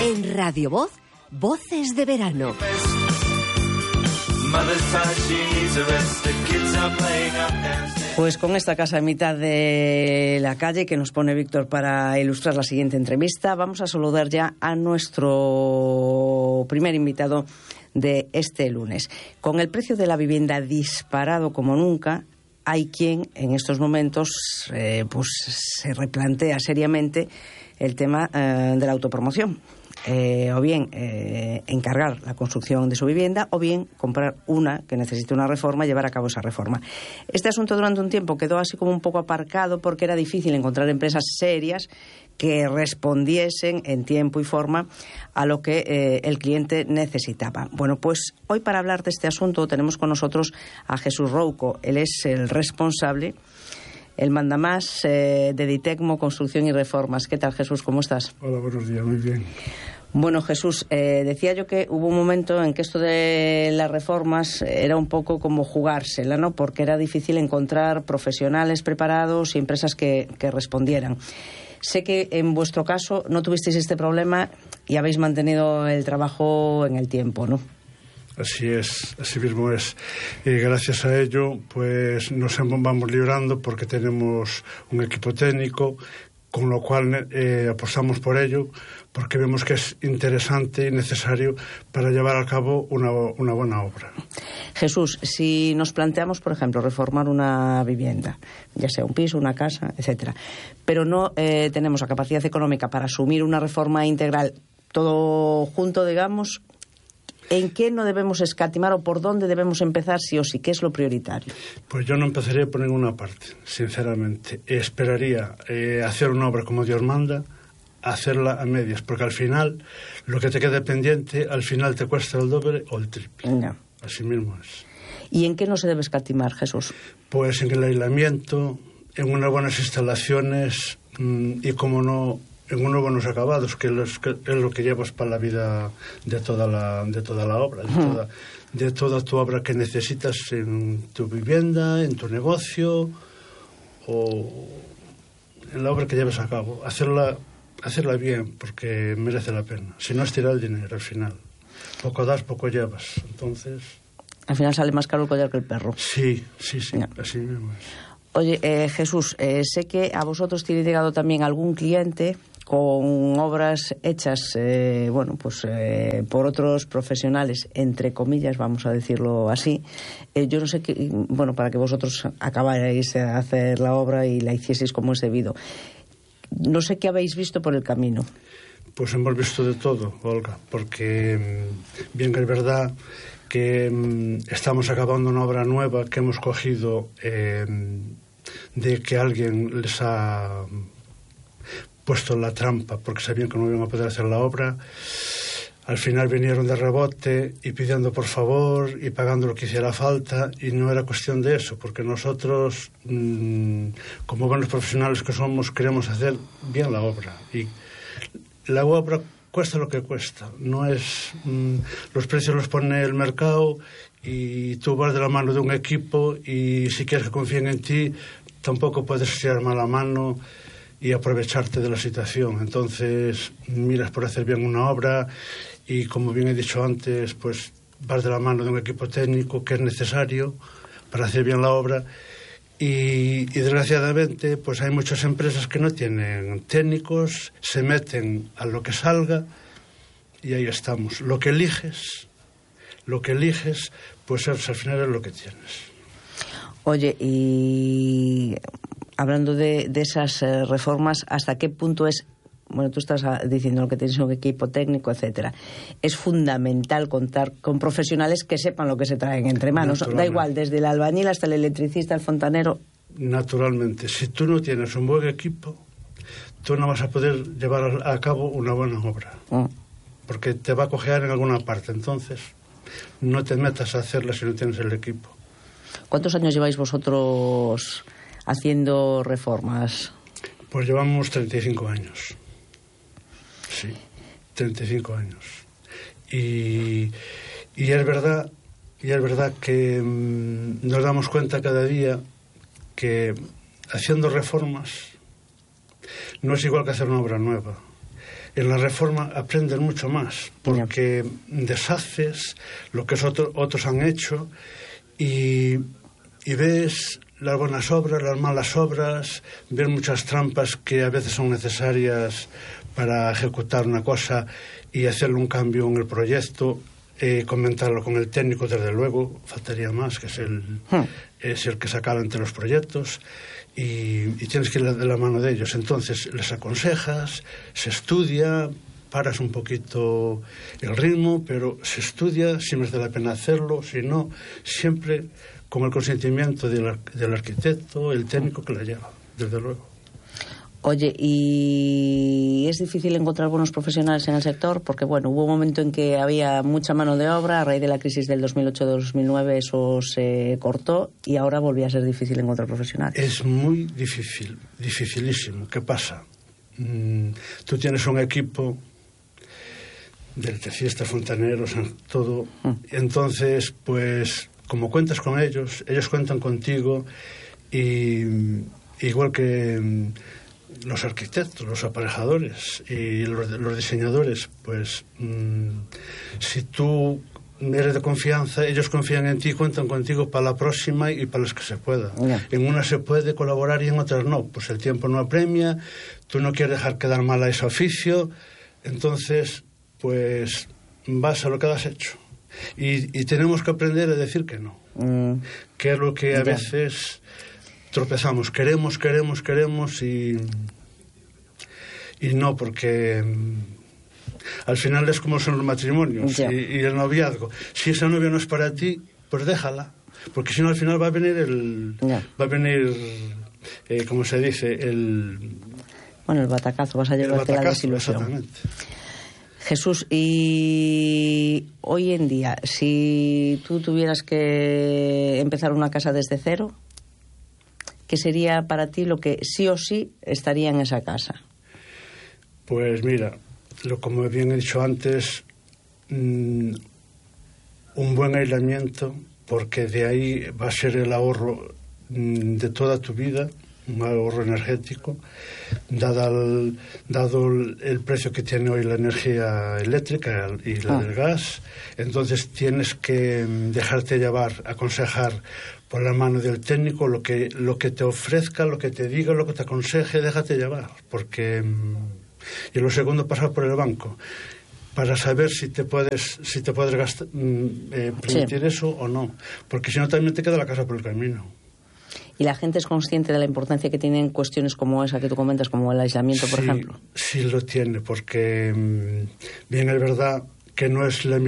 En Radio Voz, Voces de Verano. Pues con esta casa en mitad de la calle que nos pone Víctor para ilustrar la siguiente entrevista, vamos a saludar ya a nuestro primer invitado de este lunes. Con el precio de la vivienda disparado como nunca, hay quien en estos momentos pues se replantea seriamente el tema de la autopromoción. O bien encargar la construcción de su vivienda o bien comprar una que necesite una reforma y llevar a cabo esa reforma. Este asunto durante un tiempo quedó así como un poco aparcado porque era difícil encontrar empresas serias que respondiesen en tiempo y forma a lo que el cliente necesitaba. Bueno, pues hoy para hablar de este asunto tenemos con nosotros a Jesús Rouco. Él es el responsable, el mandamás de Ditecmo Construcción y Reformas. ¿Qué tal, Jesús? ¿Cómo estás? Hola, buenos días, muy bien. Bueno, Jesús, decía yo que hubo un momento en que esto de las reformas era un poco como jugársela, ¿no? Porque era difícil encontrar profesionales preparados y empresas que respondieran. Sé que en vuestro caso no tuvisteis este problema y habéis mantenido el trabajo en el tiempo, ¿no? Así es, así mismo es. Y gracias a ello, pues nos vamos librando porque tenemos un equipo técnico, con lo cual apostamos por ello, porque vemos que es interesante y necesario para llevar a cabo una buena obra. Jesús, si nos planteamos, por ejemplo, reformar una vivienda, ya sea un piso, una casa, etcétera, pero no tenemos la capacidad económica para asumir una reforma integral todo junto, digamos, ¿en qué no debemos escatimar o por dónde debemos empezar sí o sí? ¿Qué es lo prioritario? Pues yo no empezaría por ninguna parte, sinceramente. Esperaría hacer una obra como Dios manda, hacerla a medias, porque al final, lo que te quede pendiente, al final te cuesta el doble o el triple. No. Así mismo es. ¿Y en qué no se debe escatimar, Jesús? Pues en el aislamiento, en unas buenas instalaciones y, como no, en unos buenos acabados, que es lo que llevas para la vida de toda la obra, de toda tu obra que necesitas en tu vivienda, en tu negocio o en la obra que lleves a cabo. Hacerla bien, porque merece la pena. Si no, es tirar el dinero al final. Poco das, poco llevas. Entonces, al final sale más caro el collar que el perro. Sí, No. Así mismo es. Oye, Jesús, sé que a vosotros te ha llegado también algún cliente con obras hechas, por otros profesionales, entre comillas, vamos a decirlo así. Yo no sé qué, para que vosotros acabarais de hacer la obra y la hicieseis como es debido. No sé qué habéis visto por el camino. Pues hemos visto de todo, Olga, porque bien que es verdad que estamos acabando una obra nueva que hemos cogido de que alguien les ha puesto la trampa porque sabían que no iban a poder hacer la obra. Al final vinieron de rebote y pidiendo por favor y pagando lo que hiciera falta, y no era cuestión de eso, porque nosotros, como buenos profesionales que somos, queremos hacer bien la obra, y la obra cuesta lo que cuesta, no es los precios los pone el mercado y tú vas de la mano de un equipo, y si quieres que confíen en ti tampoco puedes echar mala mano y aprovecharte de la situación. Entonces miras por hacer bien una obra y, como bien he dicho antes, pues vas de la mano de un equipo técnico que es necesario para hacer bien la obra. Y desgraciadamente pues hay muchas empresas que no tienen técnicos, se meten a lo que salga y ahí estamos. Lo que eliges, pues al final es lo que tienes. Oye, y hablando de esas reformas, ¿hasta qué punto es, tú estás diciendo que tienes un equipo técnico, etcétera, es fundamental contar con profesionales que sepan lo que se traen entre manos? Da igual, desde el albañil hasta el electricista, el fontanero. Naturalmente, si tú no tienes un buen equipo, tú no vas a poder llevar a cabo una buena obra, porque te va a cojear en alguna parte. Entonces no te metas a hacerla si no tienes el equipo. ¿Cuántos años lleváis vosotros haciendo reformas? Pues llevamos 35 años. Sí, 35 años. Y es verdad que nos damos cuenta cada día que haciendo reformas no es igual que hacer una obra nueva. en la reforma aprendes mucho más, porque deshaces lo que otros han hecho y ves las buenas obras, las malas obras, ves muchas trampas que a veces son necesarias para ejecutar una cosa y hacerle un cambio en el proyecto, comentarlo con el técnico, desde luego, faltaría más, que es el que saca entre los proyectos, y tienes que ir de la mano de ellos. Entonces les aconsejas, se estudia, paras un poquito el ritmo, pero se estudia si merece la pena hacerlo, si no, siempre con el consentimiento del arquitecto, el técnico que la lleva, desde luego. Oye, ¿y es difícil encontrar buenos profesionales en el sector? Porque, bueno, hubo un momento en que había mucha mano de obra, a raíz de la crisis del 2008-2009 eso se cortó y ahora volvía a ser difícil encontrar profesionales. Es muy difícil, dificilísimo. ¿Qué pasa? Tú tienes un equipo de electricistas, fontaneros, todo. Entonces, pues, como cuentas con ellos, ellos cuentan contigo, y igual que los arquitectos, los aparejadores y los diseñadores, pues si tú eres de confianza, ellos confían en ti, cuentan contigo para la próxima y para las que se pueda. En unas se puede colaborar y en otras no, pues el tiempo no apremia, tú no quieres dejar quedar mal a ese oficio, entonces pues vas a lo que has hecho, y tenemos que aprender a decir que no, que es lo que a veces tropezamos, queremos y no, porque al final es como son los matrimonios y el noviazgo. Si esa novia no es para ti, pues déjala, porque si no al final va a venir como se dice, el batacazo, vas a llevarte la desilusión. Exactamente. Jesús, y hoy en día, si tú tuvieras que empezar una casa desde cero, ¿qué sería para ti lo que sí o sí estaría en esa casa? Pues mira, como bien he dicho antes, un buen aislamiento, porque de ahí va a ser el ahorro de toda tu vida, un ahorro energético, dado el precio que tiene hoy la energía eléctrica y la del gas. Entonces tienes que dejarte llevar, aconsejar por la mano del técnico, lo que te ofrezca, lo que te diga, lo que te aconseje, déjate llevar, porque y lo segundo, pasar por el banco para saber si te puedes gastar, permitir eso o no, porque si no también te queda la casa por el camino. ¿Y la gente es consciente de la importancia que tienen cuestiones como esa que tú comentas, como el aislamiento, por ejemplo? Sí lo tiene, porque bien es verdad que no es lo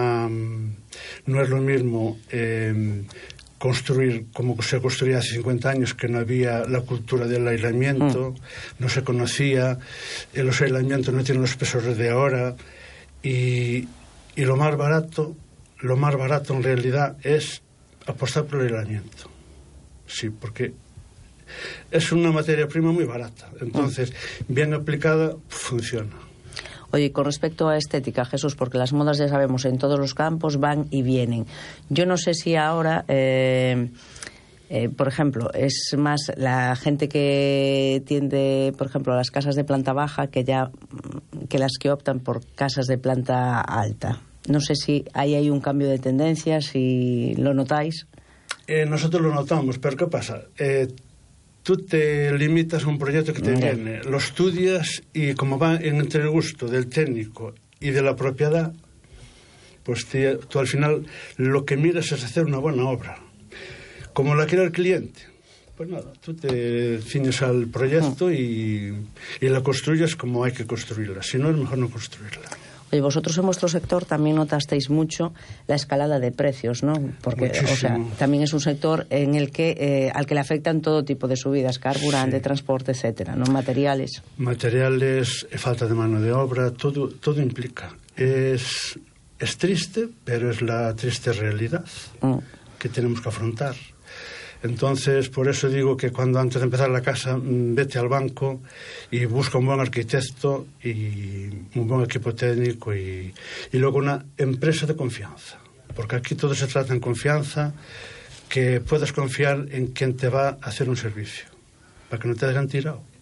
mismo construir como se construía hace 50 años, que no había la cultura del aislamiento, no se conocía, los aislamientos no tienen los pesos de ahora, y lo más barato en realidad es apostar por el aislamiento. Sí, porque es una materia prima muy barata, entonces bien aplicada funciona. Oye, con respecto a estética, Jesús, porque las modas, ya sabemos, en todos los campos van y vienen. Yo no sé si ahora, por ejemplo, es más la gente que tiende, por ejemplo, a las casas de planta baja que las que optan por casas de planta alta. No sé si ahí hay un cambio de tendencia, si lo notáis. Nosotros lo notamos, pero ¿qué pasa? Tú te limitas a un proyecto que te viene, lo estudias y como va entre el gusto del técnico y de la propiedad, pues tú al final lo que miras es hacer una buena obra. Como la quiere el cliente, pues nada, tú te ciñes al proyecto y la construyes como hay que construirla, si no es mejor no construirla. Oye, vosotros en vuestro sector también notasteis mucho la escalada de precios, ¿no? Porque, también es un sector en el que al que le afectan todo tipo de subidas, carburante, transporte, etcétera, ¿no? Materiales, falta de mano de obra, todo implica. Es triste, pero es la triste realidad que tenemos que afrontar. Entonces, por eso digo que antes de empezar la casa, vete al banco y busca un buen arquitecto y un buen equipo técnico y luego una empresa de confianza. Porque aquí todo se trata en confianza, que puedas confiar en quien te va a hacer un servicio, para que no te dejen tirado.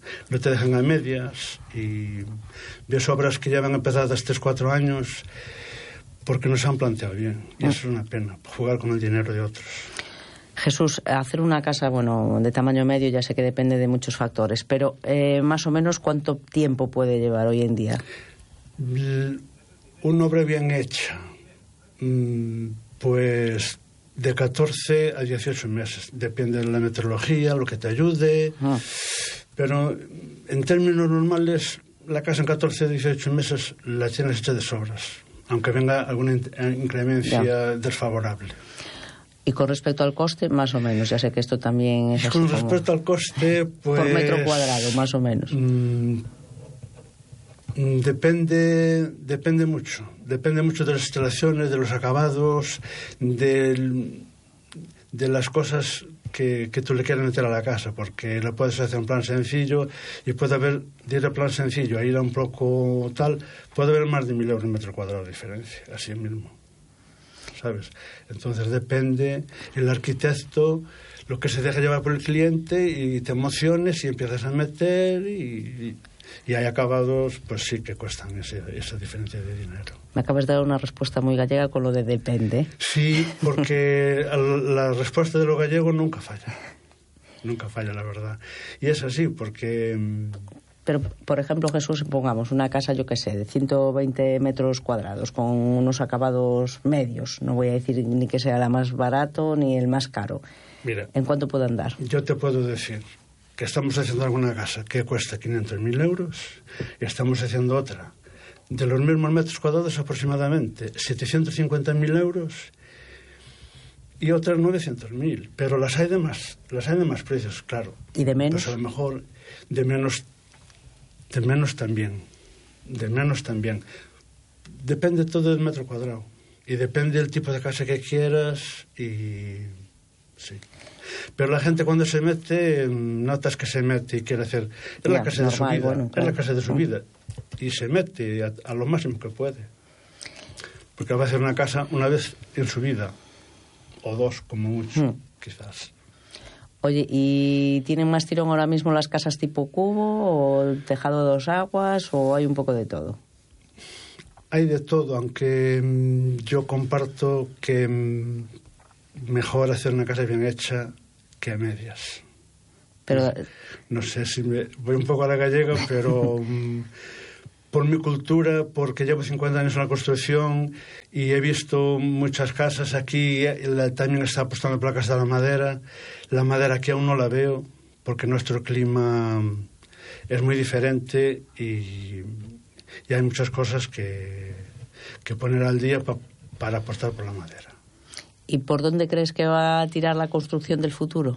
no te dejan a medias, y ves obras que llevan empezadas 3-4 años porque no se han planteado bien, y eso es una pena, jugar con el dinero de otros. Jesús, hacer una casa, bueno, de tamaño medio ya sé que depende de muchos factores, pero más o menos ¿cuánto tiempo puede llevar hoy en día? Una obra bien hecha, pues de 14 a 18 meses, depende de la meteorología, lo que te ayude, pero en términos normales la casa en 14 a 18 meses la tienes hecha de sobras, aunque venga alguna inclemencia desfavorable. Y con respecto al coste, más o menos, ya sé que esto también es así. Con respecto al coste, pues... Por metro cuadrado, más o menos. Depende mucho. Depende mucho de las instalaciones, de los acabados, de las cosas que tú le quieras meter a la casa, porque lo puedes hacer en plan sencillo y puede haber, de ir a plan sencillo a ir a un poco tal, puede haber más de 1.000 euros metro cuadrado de diferencia, así mismo, ¿sabes? Entonces depende el arquitecto, lo que se deja llevar por el cliente, y te emociones y empiezas a meter y hay acabados, pues sí que cuestan esa diferencia de dinero. Me acabas de dar una respuesta muy gallega con lo de depende. Sí, porque la respuesta de lo gallego nunca falla. Nunca falla, la verdad. Y es así, porque... Pero, por ejemplo, Jesús, pongamos una casa, yo qué sé, de 120 metros cuadrados, con unos acabados medios. No voy a decir ni que sea la más barato ni el más caro. Mira, ¿en cuánto puede andar? Yo te puedo decir que estamos haciendo alguna casa que cuesta 500.000 euros y estamos haciendo otra de los mismos metros cuadrados aproximadamente 750.000 euros y otras 900.000, pero las hay de más precios, claro. ¿Y de menos? Pues a lo mejor de menos también. Depende todo del metro cuadrado y depende del tipo de casa que quieras, y sí. Pero la gente cuando se mete, notas que se mete y quiere hacer... Es la casa de su vida, bueno, claro. Es la casa de su vida. Y se mete a lo máximo que puede. Porque va a hacer una casa una vez en su vida, o dos como mucho, quizás. Oye, ¿y tienen más tirón ahora mismo las casas tipo cubo, o el tejado de 2 aguas, o hay un poco de todo? Hay de todo, aunque yo comparto que mejor hacer una casa bien hecha que a medias. Pero no sé si voy un poco a la gallega, pero por mi cultura, porque llevo 50 años en la construcción y he visto muchas casas aquí, también está apostando placas de la madera aquí aún no la veo, porque nuestro clima es muy diferente y hay muchas cosas que poner al día para apostar por la madera. ¿Y por dónde crees que va a tirar la construcción del futuro?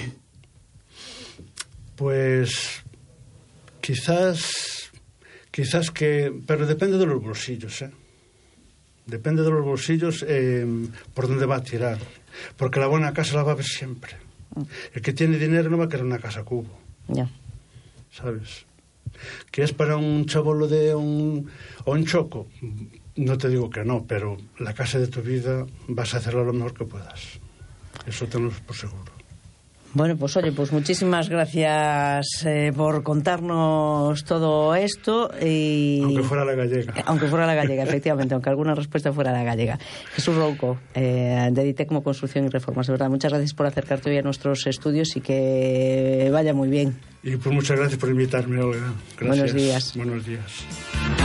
Pues quizás que... Pero depende de los bolsillos, ¿eh? Depende de los bolsillos por dónde va a tirar. Porque la buena casa la va a ver siempre. El que tiene dinero no va a querer una casa cubo. Ya. ¿Sabes? Que es para un chabolo o un choco... No te digo que no, pero la casa de tu vida vas a hacerla lo mejor que puedas. Eso tenlo por seguro. Bueno, pues oye, pues muchísimas gracias por contarnos todo esto. Aunque fuera la gallega. Aunque fuera la gallega, efectivamente, aunque alguna respuesta fuera la gallega. Jesús Rouco, de Editecmo Construcción y Reformas. De verdad, muchas gracias por acercarte hoy a nuestros estudios y que vaya muy bien. Y pues muchas gracias por invitarme, Olga. Gracias. Buenos días. Buenos días.